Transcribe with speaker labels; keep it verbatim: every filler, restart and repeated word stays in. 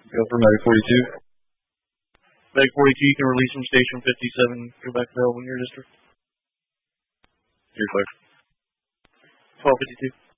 Speaker 1: Go for Medic forty-two.
Speaker 2: Medic forty-two, you can release from Station fifty-seven. Go back to Belleville in your district.
Speaker 1: You're clear.
Speaker 2: twelve fifty-two.